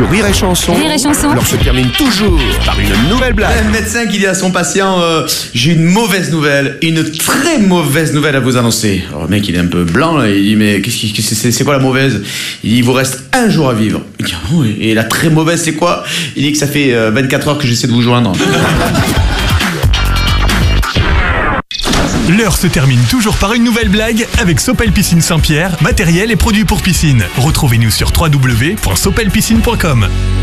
Sur Rire et Chanson, Rire et Chanson. l'heure se termine toujours par une nouvelle blague. Un médecin qui dit à son patient j'ai une mauvaise nouvelle, une très mauvaise nouvelle à vous annoncer. Alors le mec il est un peu blanc là, il dit mais c'est quoi la mauvaise? Il dit il vous reste un jour à vivre. Il dit oh, et la très mauvaise c'est quoi? Il dit que ça fait 24 heures que j'essaie de vous joindre. L'heure se termine toujours par une nouvelle blague avec Sopel Piscine Saint-Pierre, matériel et produits pour piscine. Retrouvez-nous sur www.sopelpiscine.com.